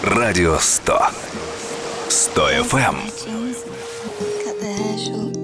Радио 100. 100 FM. Cut the hair short.